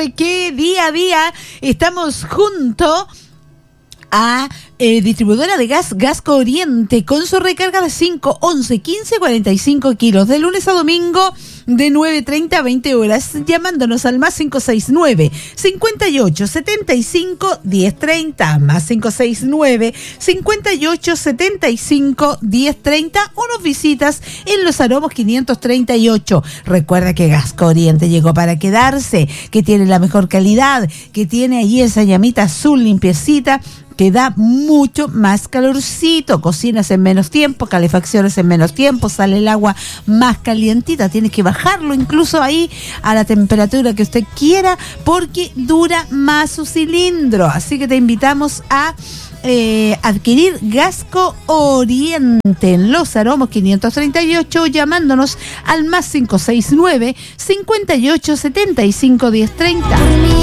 que día a día estamos junto a distribuidora de gas Gasco Oriente con su recarga de 5, 11, 15, 45 kilos de lunes a domingo de 9:30 a 20 horas, llamándonos al más 569 58 75 1030, más 569 58 75 1030, o nos visitas en Los Aromos 538. Recuerda que Gasco Oriente llegó para quedarse, que tiene la mejor calidad, que tiene ahí esa llamita azul limpiecita que da mucho más calorcito. Cocinas en menos tiempo, calefacciones en menos tiempo, sale el agua más calientita, tienes que bajarlo incluso ahí a la temperatura que usted quiera porque dura más su cilindro. Así que te invitamos a adquirir Gasco Oriente en Los Aromos 538, llamándonos al más 569 58 75 1030.